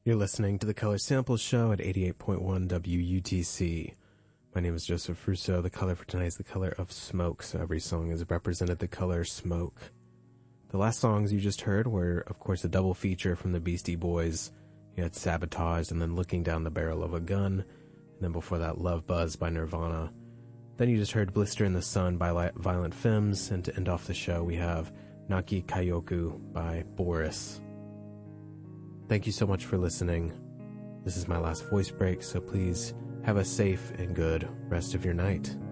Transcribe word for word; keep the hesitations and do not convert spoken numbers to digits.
You're listening to the Color Sample Show at eighty-eight point one W U T C. My name is Joseph Russo. The color for tonight is the color of smoke, so every song is represented the color smoke. The last songs you just heard were, of course, a double feature from the Beastie Boys. You had Sabotage and then Looking Down the Barrel of a Gun, and then before that, Love Buzz by Nirvana. Then you just heard Blister in the Sun by Violent Femmes, and to end off the show, we have Naki Kayoku by Boris. Thank you so much for listening. This is my last voice break, so please have a safe and good rest of your night.